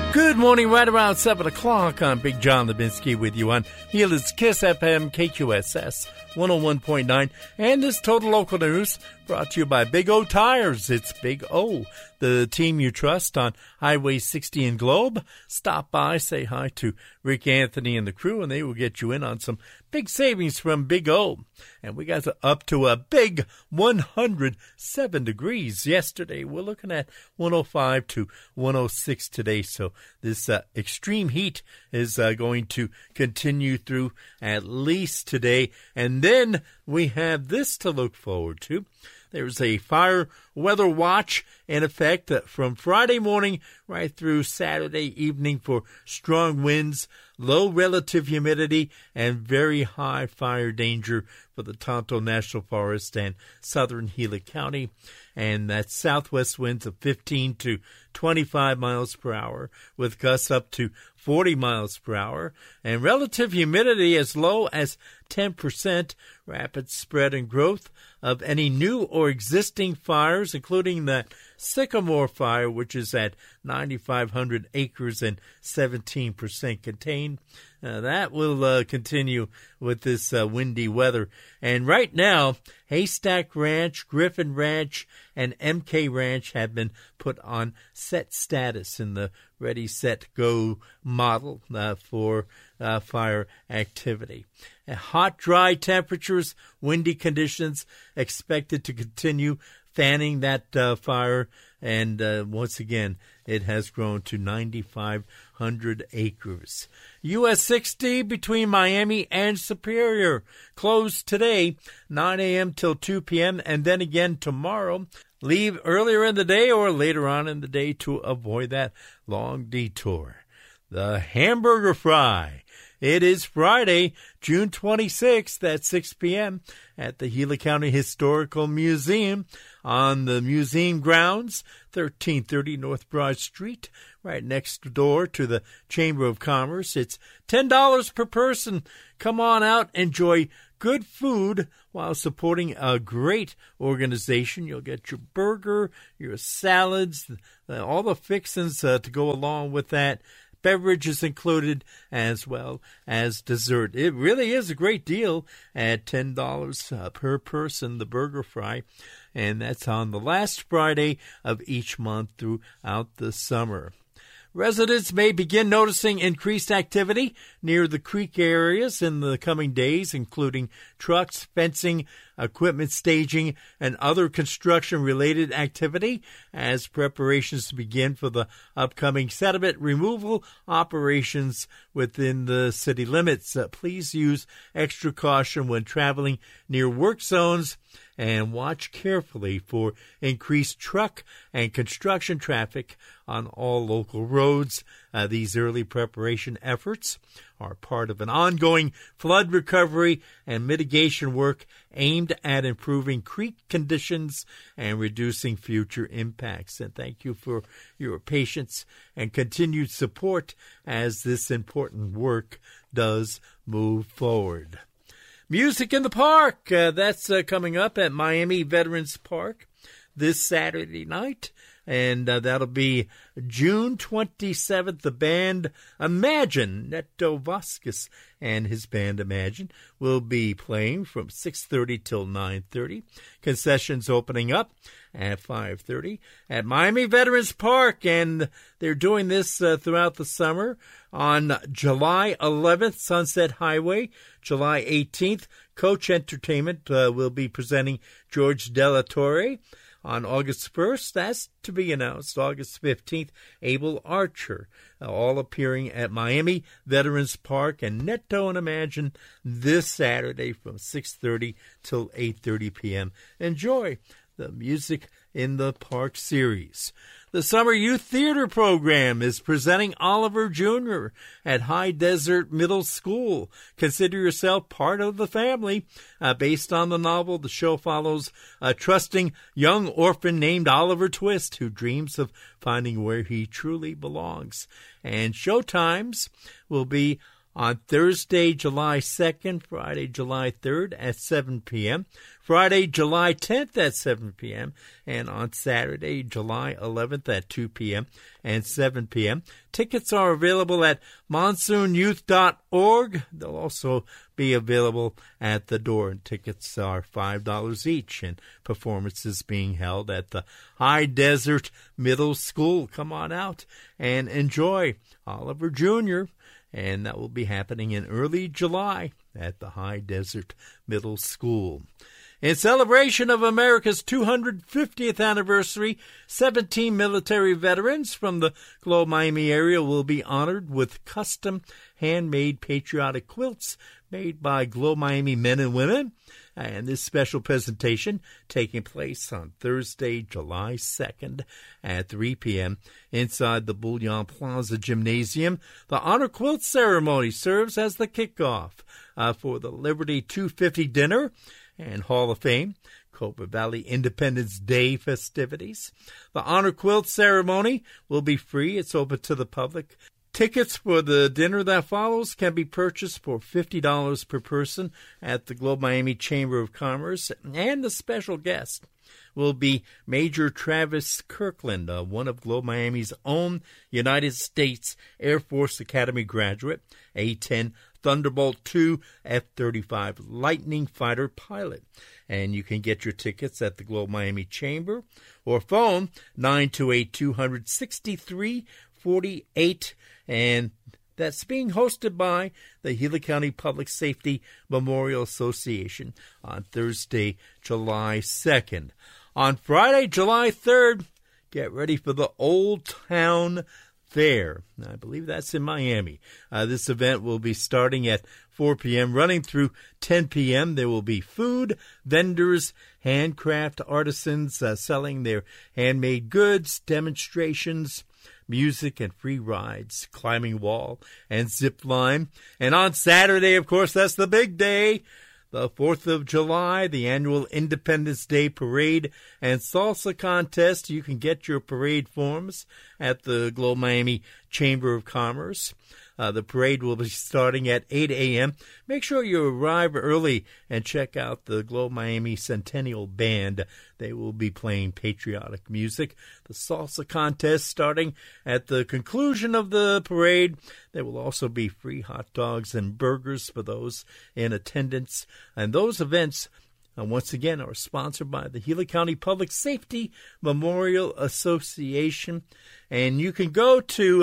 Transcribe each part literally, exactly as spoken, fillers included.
Good morning, right around seven o'clock. I'm Big John Lebinsky with you on Gilda's Kiss F M, K Q S S one oh one point nine. And this Total Local News brought to you by Big O Tires. It's Big O, the team you trust on Highway sixty in Globe. Stop by, say hi to Rick Anthony and the crew, and they will get you in on some big savings from Big O. And we got up to a big one hundred seven degrees yesterday. We're looking at one oh five to one oh six today. So this uh, extreme heat is uh, going to continue through at least today. And then we have this to look forward to. There's a fire weather watch in effect from Friday morning right through Saturday evening for strong winds, low relative humidity, and very high fire danger for the Tonto National Forest and southern Gila County. And that's southwest winds of fifteen to twenty-five miles per hour with gusts up to forty miles per hour. And relative humidity as low as ten percent. Rapid spread and growth of any new or existing fires, including the Sycamore Fire, which is at ninety-five hundred acres and seventeen percent contained. Uh, that will uh, continue with this uh, windy weather. And right now, Haystack Ranch, Griffin Ranch, and M K Ranch have been put on set status in the Ready, Set, Go model uh, for uh, fire activity. And hot, dry temperatures, windy conditions expected to continue fanning that uh, fire. And uh, once again, it has grown to ninety-five hundred acres. U S sixty between Miami and Superior closed today, nine a.m. till two p.m., and then again tomorrow. Leave earlier in the day or later on in the day to avoid that long detour. The Hamburger Fry. It is Friday, June twenty-sixth at six p.m. at the Gila County Historical Museum on the museum grounds, thirteen thirty North Broad Street, right next door to the Chamber of Commerce. It's ten dollars per person. Come on out, enjoy good food while supporting a great organization. You'll get your burger, your salads, all the fixings uh, to go along with that. Beverages included as well as dessert. It really is a great deal at ten dollars uh, per person, the Burger Fry. And that's on the last Friday of each month throughout the summer. Residents may begin noticing increased activity near the creek areas in the coming days, including trucks, fencing, equipment staging, and other construction-related activity as preparations begin for the upcoming sediment removal operations within the city limits. Uh, please use extra caution when traveling near work zones and watch carefully for increased truck and construction traffic on all local roads. Uh, these early preparation efforts are part of an ongoing flood recovery and mitigation work aimed at improving creek conditions and reducing future impacts. And thank you for your patience and continued support as this important work does move forward. Music in the Park, uh, that's uh, coming up at Miami Veterans Park this Saturday night, and uh, that'll be June twenty-seventh. The band Imagine, Neto Vasquez and his band Imagine, will be playing from six thirty till nine thirty. Concessions opening up at five thirty at Miami Veterans Park, and they're doing this uh, throughout the summer. On July eleventh, Sunset Highway. July eighteenth, Coach Entertainment uh, will be presenting George Della Torre. On August first, that's to be announced, August fifteenth, Abel Archer, uh, all appearing at Miami Veterans Park, and Neto and Imagine this Saturday from six thirty till eight thirty p.m. Enjoy the Music in the Park series. The Summer Youth Theater Program is presenting Oliver Junior at High Desert Middle School. Consider yourself part of the family. Uh, based on the novel, the show follows a trusting young orphan named Oliver Twist who dreams of finding where he truly belongs. And show times will be on Thursday, July second, Friday, July third at seven p.m. Friday, July tenth at seven p.m. and on Saturday, July eleventh at two p.m. and seven p.m. Tickets are available at monsoon youth dot org. They'll also be available at the door, and tickets are five dollars each, and performances being held at the High Desert Middle School. Come on out and enjoy Oliver Junior, and that will be happening in early July at the High Desert Middle School. In celebration of America's two hundred fiftieth anniversary, seventeen military veterans from the Globe Miami area will be honored with custom handmade patriotic quilts made by Globe Miami men and women. And this special presentation taking place on Thursday, July second at three p.m. inside the Bouillon Plaza Gymnasium. The honor quilt ceremony serves as the kickoff uh, for the Liberty two fifty dinner and Hall of Fame, Cobra Valley Independence Day festivities. The honor quilt ceremony will be free. It's open to the public. Tickets for the dinner that follows can be purchased for fifty dollars per person at the Globe Miami Chamber of Commerce, and the special guest will be Major Travis Kirkland, uh, one of Globe Miami's own United States Air Force Academy graduate, A ten Thunderbolt two F thirty-five Lightning Fighter pilot. And you can get your tickets at the Globe Miami Chamber or phone nine two eight, two six three, four eight, and that's being hosted by the Gila County Public Safety Memorial Association on Thursday, July second. On Friday, July third, get ready for the Old Town Fair. I believe that's in Miami. Uh, this event will be starting at four p.m., running through ten p.m. There will be food, vendors, handcraft artisans uh, selling their handmade goods, demonstrations, music, and free rides, climbing wall and zip line. And on Saturday, of course, that's the big day, the fourth of July, the annual Independence Day Parade and Salsa Contest. You can get your parade forms at the Globe Miami Chamber of Commerce. Uh, the parade will be starting at eight a.m. Make sure you arrive early and check out the Globe Miami Centennial Band. They will be playing patriotic music. The salsa contest starting at the conclusion of the parade. There will also be free hot dogs and burgers for those in attendance. And those events, uh, once again, are sponsored by the Gila County Public Safety Memorial Association. And you can go to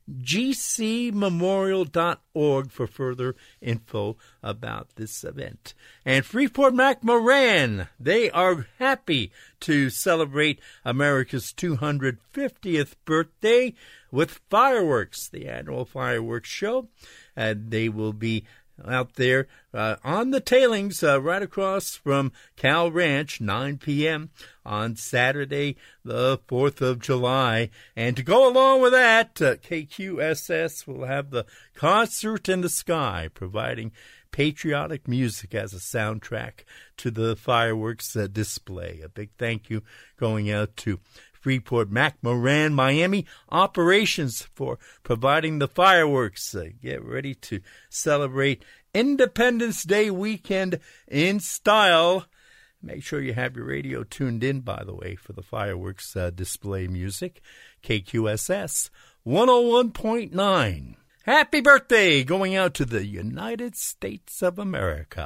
g c memorial dot org for further info about this event. And Freeport McMoran, they are happy to celebrate America's two hundred fiftieth birthday with fireworks, the annual fireworks show. And they will be out there uh, on the tailings uh, right across from Cal Ranch, nine p.m. on Saturday, the fourth of July. And to go along with that, uh, K Q S S will have the Concert in the Sky, providing patriotic music as a soundtrack to the fireworks uh, display. A big thank you going out to Freeport McMoran Miami Operations for providing the fireworks. Uh, get ready to celebrate Independence Day weekend in style. Make sure you have your radio tuned in, by the way, for the fireworks uh, display music. K Q S S one oh one point nine. Happy birthday going out to the United States of America.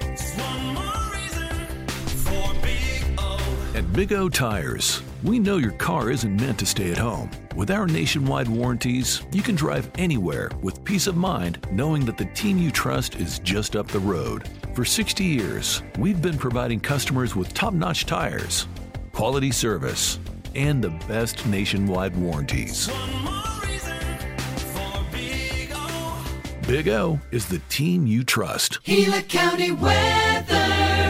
One more reason for Big O. At Big O Tires, we know your car isn't meant to stay at home. With our nationwide warranties, you can drive anywhere with peace of mind knowing that the team you trust is just up the road. For sixty years, we've been providing customers with top-notch tires, quality service, and the best nationwide warranties. One more reason for Big O. Big O is the team you trust. Gila County weather.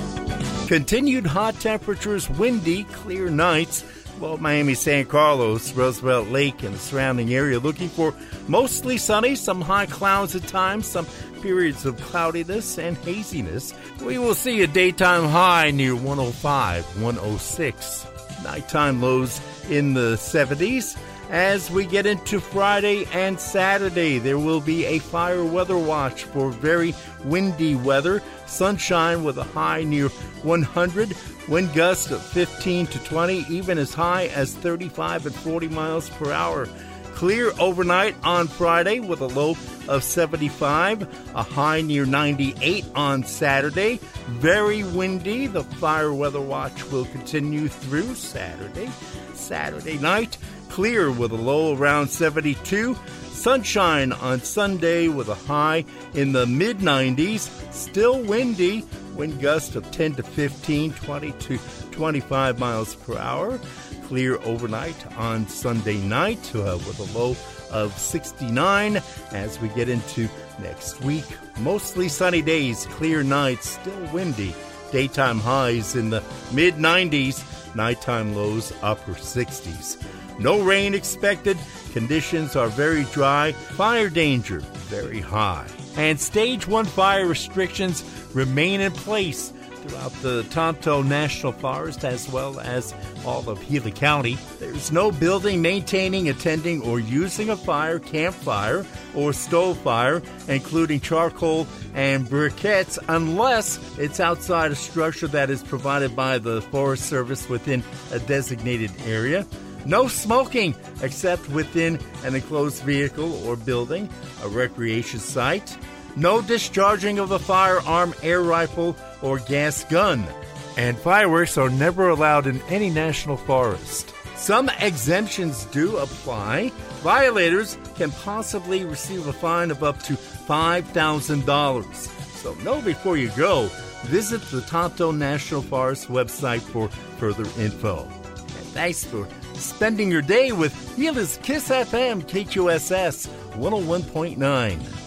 Continued hot temperatures, windy, clear nights. Well, Miami, San Carlos, Roosevelt Lake, and the surrounding area looking for mostly sunny, some high clouds at times, some periods of cloudiness and haziness. We will see a daytime high near one oh five, one oh six. Nighttime lows in the seventies. As we get into Friday and Saturday, there will be a fire weather watch for very windy weather. Sunshine with a high near one hundred, wind gusts of fifteen to twenty, even as high as thirty-five and forty miles per hour. Clear overnight on Friday with a low of seventy-five, a high near ninety-eight on Saturday. Very windy. The fire weather watch will continue through Saturday. Saturday night, clear with a low around seventy-two. Sunshine on Sunday with a high in the mid nineties. Still windy. Wind gust of ten to fifteen, twenty to twenty-five miles per hour. Clear overnight on Sunday night uh, with a low of sixty-nine. As we get into next week, mostly sunny days, clear nights, still windy. Daytime highs in the mid nineties, nighttime lows upper sixties. No rain expected. Conditions are very dry. Fire danger very high. And stage one fire restrictions remain in place throughout the Tonto National Forest as well as all of Gila County. There's no building, maintaining, attending, or using a fire, campfire, or stove fire, including charcoal and briquettes, unless it's outside a structure that is provided by the Forest Service within a designated area. No smoking except within an enclosed vehicle or building, a recreation site. No discharging of a firearm, air rifle, or gas gun. And fireworks are never allowed in any national forest. Some exemptions do apply. Violators can possibly receive a fine of up to five thousand dollars. So know before you go. Visit the Tonto National Forest website for further info. And thanks for spending your day with Gila's Kiss F M K Q S S one oh one point nine.